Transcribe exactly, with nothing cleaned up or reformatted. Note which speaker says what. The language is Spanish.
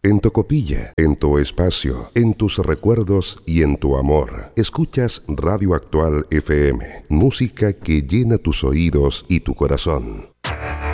Speaker 1: En Tocopilla, en tu espacio, en tus recuerdos y en tu amor. Escuchas Radio Actual F M, música que llena tus oídos y tu corazón.